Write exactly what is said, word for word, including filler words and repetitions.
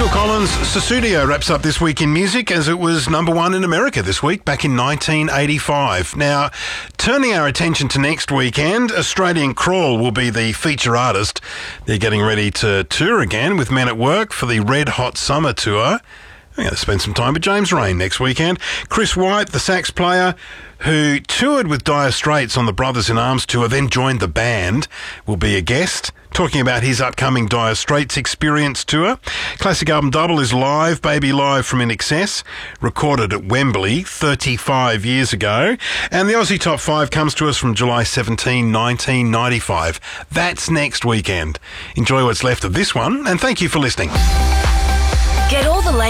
Phil Collins' Sussudio wraps up this week in music as it was number one in America this week back in nineteen eighty-five. Now, turning our attention to next weekend, Australian Crawl will be the feature artist. They're getting ready to tour again with Men at Work for the Red Hot Summer Tour. We're going to spend some time with James Rain next weekend. Chris White, the sax player, who toured with Dire Straits on the Brothers in Arms tour, then joined the band, will be a guest, talking about his upcoming Dire Straits Experience tour. Classic album double is Live, Baby Live from In Excess, recorded at Wembley thirty-five years ago. And the Aussie Top five comes to us from July seventeenth, nineteen ninety-five. That's next weekend. Enjoy what's left of this one, and thank you for listening. Get all the latest